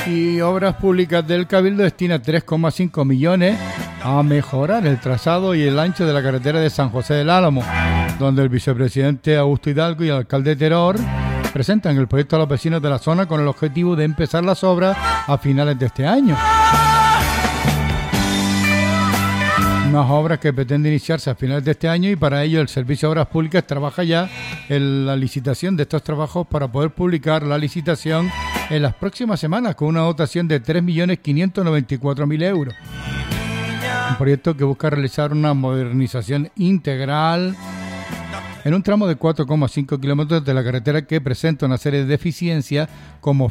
Y Obras Públicas del Cabildo destina 3,5 millones a mejorar el trazado y el ancho de la carretera de San José del Álamo, donde el vicepresidente Augusto Hidalgo y el alcalde Teror presentan el proyecto a los vecinos de la zona con el objetivo de empezar las obras a finales de este año. Unas obras que pretenden iniciarse a finales de este año, y para ello el Servicio de Obras Públicas trabaja ya en la licitación de estos trabajos para poder publicar la licitación en las próximas semanas con una dotación de 3.594.000 euros. Un proyecto que busca realizar una modernización integral en un tramo de 4,5 kilómetros de la carretera que presenta una serie de deficiencias como